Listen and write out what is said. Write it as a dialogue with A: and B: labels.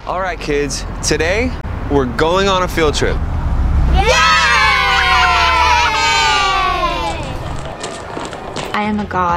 A: All right, kids. Today, we're going on a field trip.
B: I am a god.